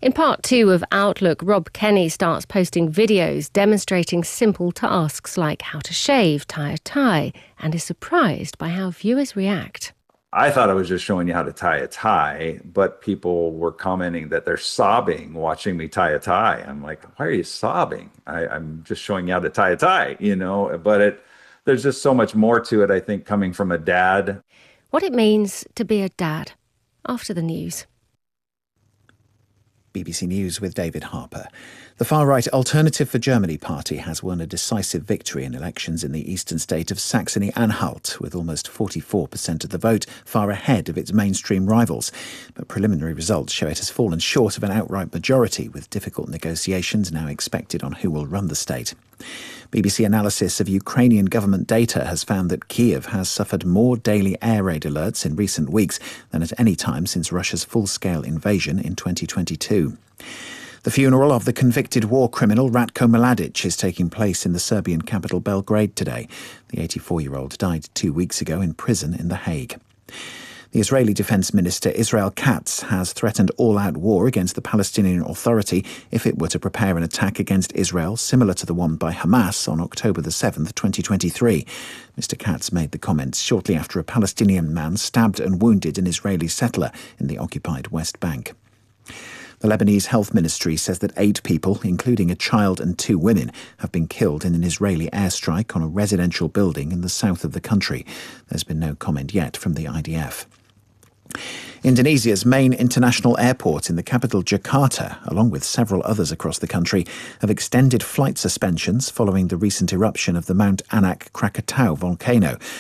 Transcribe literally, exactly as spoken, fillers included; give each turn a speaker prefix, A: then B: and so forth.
A: In part two of Outlook, Rob Kenny starts posting videos demonstrating simple tasks like how to shave, tie a tie, and is surprised by how viewers react.
B: I thought I was just showing you how to tie a tie, but people were commenting that they're sobbing watching me tie a tie. I'm like, why are you sobbing? I, I'm just showing you how to tie a tie, you know, but it, there's just so much more to it, I think, coming from a dad.
A: What it means to be a dad after the news.
C: B B C News with David Harper. The far-right Alternative for Germany party has won a decisive victory in elections in the eastern state of Saxony-Anhalt, with almost forty-four percent of the vote, far ahead of its mainstream rivals. But preliminary results show it has fallen short of an outright majority, with difficult negotiations now expected on who will run the state. B B C analysis of Ukrainian government data has found that Kyiv has suffered more daily air raid alerts in recent weeks than at any time since Russia's full-scale invasion in twenty twenty-two. The funeral of the convicted war criminal Ratko Mladic is taking place in the Serbian capital Belgrade today. The eighty-four-year-old died two weeks ago in prison in The Hague. The Israeli Defense Minister Israel Katz has threatened all-out war against the Palestinian Authority if it were to prepare an attack against Israel similar to the one by Hamas on October the seventh, twenty twenty-three. Mister Katz made the comments shortly after a Palestinian man stabbed and wounded an Israeli settler in the occupied West Bank. The Lebanese Health Ministry says that eight people, including a child and two women, have been killed in an Israeli airstrike on a residential building in the south of the country. There's been no comment yet from the I D F. Indonesia's main international airport in the capital Jakarta, along with several others across the country, have extended flight suspensions following the recent eruption of the Mount Anak Krakatau volcano.